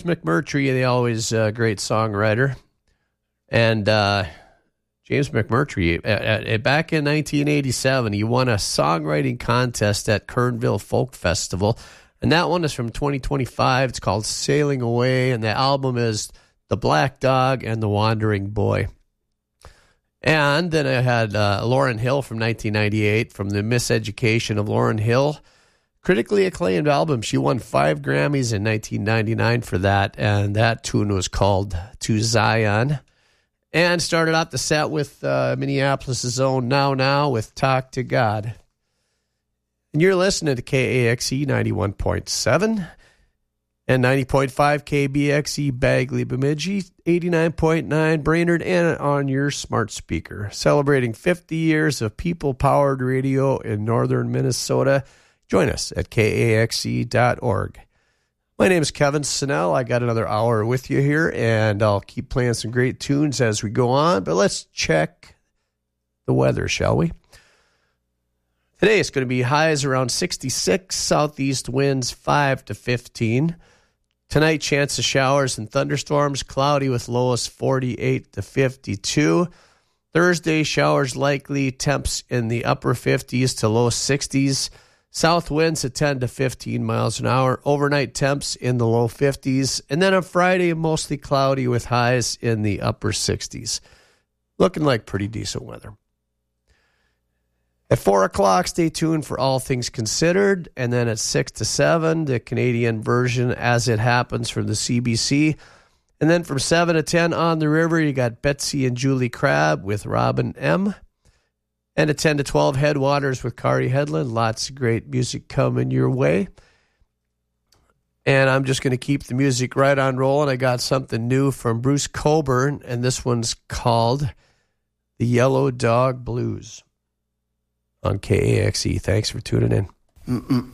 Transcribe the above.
McMurtry, the always great songwriter. And James McMurtry, back in 1987, he won a songwriting contest at Kernville Folk Festival. And that one is from 2025. It's called Sailing Away, and the album is The Black Dog and the Wandering Boy. And then I had Lauryn Hill from 1998, from the Miseducation of Lauryn Hill. Critically acclaimed album. She won 5 Grammys in 1999 for that, and that tune was called To Zion. And started out the set with Minneapolis' own Now Now with Talk to God. And you're listening to KAXE 91.7 and 90.5 KBXE Bagley Bemidji, 89.9 Brainerd, and on your smart speaker. Celebrating 50 years of people-powered radio in northern Minnesota. Join us at KAXE.org. My name is Kevin Snell. I got another hour with you here, and I'll keep playing some great tunes as we go on. But let's check the weather, shall we? Today it's going to be highs around 66, southeast winds 5 to 15. Tonight, chance of showers and thunderstorms, cloudy with lows 48 to 52. Thursday, showers likely, temps in the upper 50s to low 60s. South winds at 10 to 15 miles an hour. Overnight temps in the low 50s. And then on Friday, mostly cloudy with highs in the upper 60s. Looking like pretty decent weather. At 4 o'clock, stay tuned for All Things Considered. And then at 6 to 7, the Canadian version As It Happens from the CBC. And then from 7 to 10 on the river, you got Betsy and Julie Crabb with Robin M. And at 10 to 12, Headwaters with Kari Headland. Lots of great music coming your way. And I'm just going to keep the music right on rolling. I got something new from Bruce Coburn, and this one's called The Yellow Dog Blues on KAXE. Thanks for tuning in.